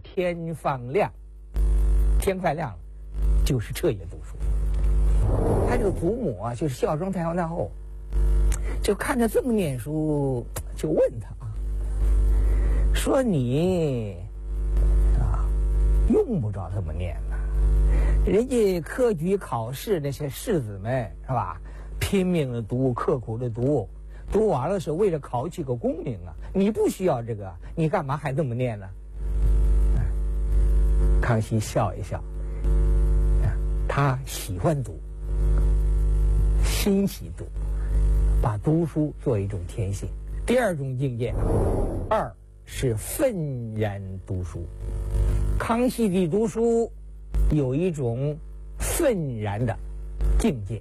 天放亮，天快亮了，就是彻夜读书。他这个祖母啊，就是孝庄太皇太后，就看着这么念书，就问他啊，说你啊，用不着这么念呢。人家科举考试那些士子们是吧，拼命的读，刻苦的读，读完了是为了考取个功名啊。你不需要这个，你干嘛还这么念呢？康熙笑一笑，他喜欢读，欣喜读，把读书作为一种天性。第二种境界，二是愤然读书。康熙帝读书有一种愤然的境界。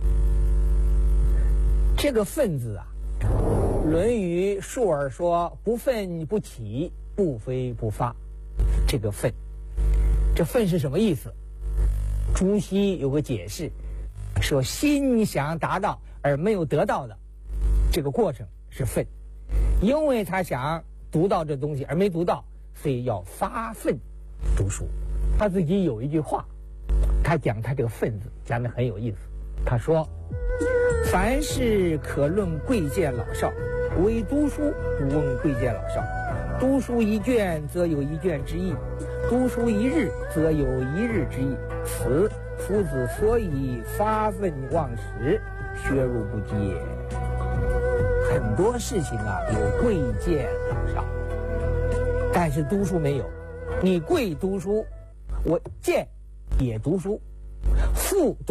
这个愤字啊，《论语·述而》说：“不愤不启，不飞不发。”这个愤，这愤是什么意思？朱熹有个解释，说心想达到而没有得到的这个过程是愤，因为他想读到这东西而没读到，所以要发愤读书。他自己有一句话，他讲他这个愤字讲得很有意思。他说：“凡事可论贵贱老少，唯读书不问贵贱老少。读书一卷，则有一卷之意；读书一日，则有一日之意。此夫子所以发愤忘食，学如不及也。”很多事情啊，有贵贱老少，但是读书没有。你贵读书，我贱也读书，富